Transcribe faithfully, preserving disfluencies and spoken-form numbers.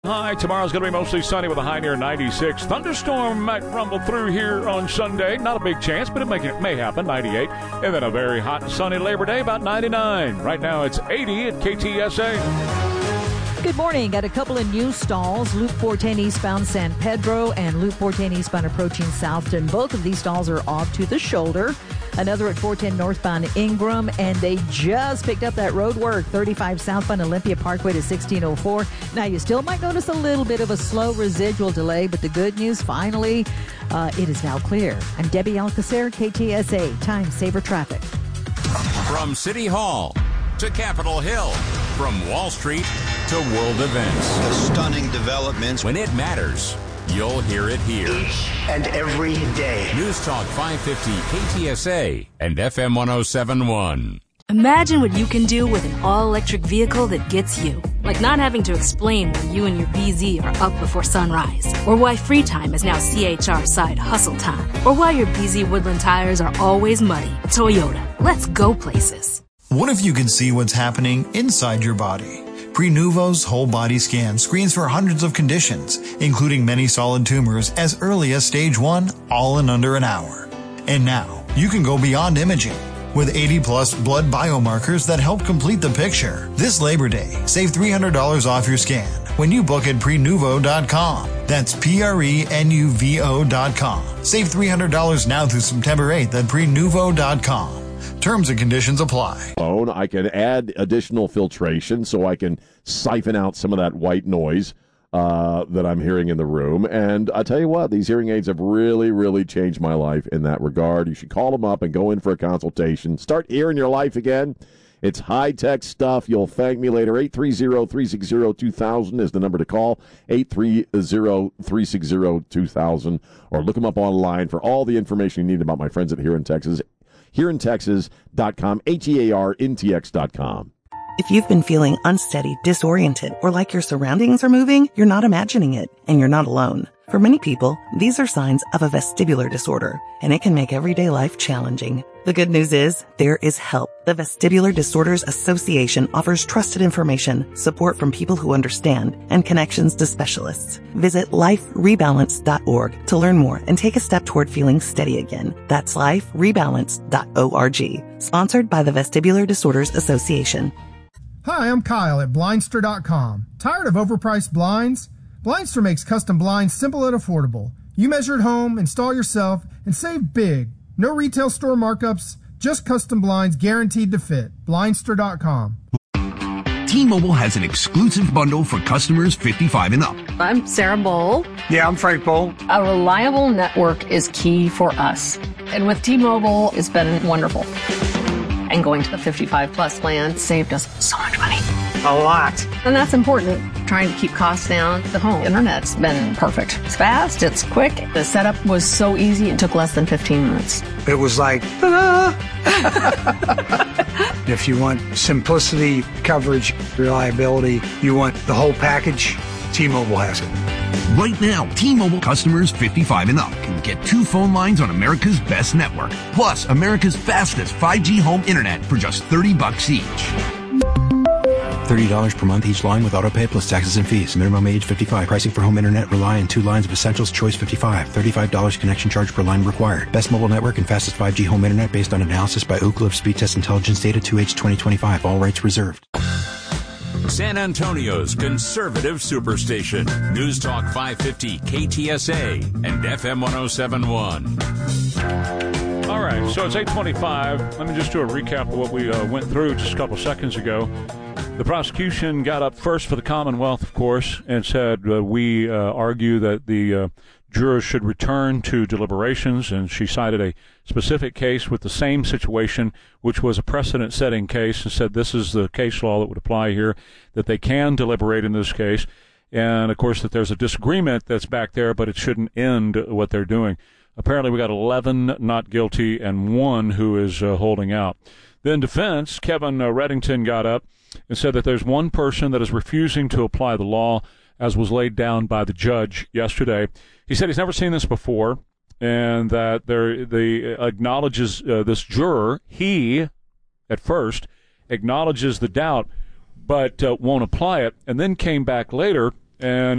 Hi, tomorrow's going to be mostly sunny with a high near ninety-six. Thunderstorm might rumble through here on Sunday. Not a big chance, but it may, it may happen, ninety-eight. And then a very hot and sunny Labor Day, about ninety-nine. Right now it's eighty at K T S A. Good morning. Got a couple of new stalls. Loop fourteen eastbound San Pedro and Loop fourteen eastbound approaching Southton. Both of these stalls are off to the shoulder. Another at four ten northbound Ingram, and they just picked up that road work, thirty-five southbound Olympia Parkway to sixteen oh four. Now, you still might notice a little bit of a slow residual delay, but the good news, finally, uh, it is now clear. I'm Debbie Alcacer, K T S A, Time Saver Traffic. From City Hall to Capitol Hill, from Wall Street to world events. The stunning developments. When it matters, you'll hear it here. Each and every day. News Talk five fifty K T S A and F M one oh seven point one. Imagine what you can do with an all-electric vehicle that gets you. Like not having to explain why you and your B Z are up before sunrise. Or why free time is now C H R side hustle time. Or why your B Z Woodland tires are always muddy. Toyota. Let's go places. What if you could see what's happening inside your body? Prenuvo's whole body scan screens for hundreds of conditions, including many solid tumors as early as stage one, all in under an hour. And now, you can go beyond imaging with eighty plus blood biomarkers that help complete the picture. This Labor Day, save three hundred dollars off your scan when you book at prenuvo dot com. That's P R E N U V O dot com. Save three hundred dollars now through September eighth at prenuvo dot com. Terms and conditions apply. I can add additional filtration so I can siphon out some of that white noise uh, that I'm hearing in the room. And I tell you what, these hearing aids have really, really changed my life in that regard. You should call them up and go in for a consultation. Start hearing your life again. It's high-tech stuff. You'll thank me later. eight three zero, three six zero, two thousand is the number to call. eight three zero, three six zero, two thousand. Or look them up online for all the information you need about my friends at Here in Texas. here in texas dot com, H E A R N T X dot com. If you've been feeling unsteady, disoriented, or like your surroundings are moving, you're not imagining it, and you're not alone. For many people, these are signs of a vestibular disorder, and it can make everyday life challenging. The good news is, there is help. The Vestibular Disorders Association offers trusted information, support from people who understand, and connections to specialists. Visit life rebalance dot org to learn more and take a step toward feeling steady again. That's life rebalance dot org. Sponsored by the Vestibular Disorders Association. Hi, I'm Kyle at blindster dot com. Tired of overpriced blinds? Blindster makes custom blinds simple and affordable. You measure at home, install yourself, and save big. No retail store markups, just custom blinds guaranteed to fit. blindster dot com. T-Mobile has an exclusive bundle for customers fifty-five and up. I'm Sarah Bowl. Yeah, I'm Frank Bowl. A reliable network is key for us. And with T-Mobile, it's been wonderful. And going to the fifty-five plus plan saved us so much money. A lot. And that's important. Trying to keep costs down. The home internet's been perfect. It's fast, it's quick. The setup was so easy, it took less than fifteen minutes. It was like, ah. If you want simplicity, coverage, reliability, you want the whole package, T-Mobile has it. Right now, T-Mobile customers fifty-five and up can get two phone lines on America's best network, plus America's fastest five G home internet for just thirty bucks each. thirty dollars per month each line with autopay plus taxes and fees. Minimum age fifty-five. Pricing for home internet rely on two lines of Essentials Choice fifty-five. thirty-five dollars connection charge per line required. Best mobile network and fastest five G home internet based on analysis by Ookla of Speed Test Intelligence Data two H twenty twenty-five. All rights reserved. San Antonio's conservative superstation. News Talk five fifty K T S A and F M one oh seven point one. All right, so it's eight twenty-five. Let me just do a recap of what we uh, went through just a couple seconds ago. The prosecution got up first for the Commonwealth, of course, and said uh, we uh, argue that the uh, jurors should return to deliberations, and she cited a specific case with the same situation, which was a precedent-setting case, and said this is the case law that would apply here, that they can deliberate in this case, and, of course, that there's a disagreement that's back there, but it shouldn't end what they're doing. Apparently we got eleven not guilty and one who is uh, holding out. Then defense, Kevin uh, Reddington got up and said that there's one person that is refusing to apply the law as was laid down by the judge yesterday. He said he's never seen this before, and that there the acknowledges uh, this juror, he, at first, acknowledges the doubt, but uh, won't apply it, and then came back later and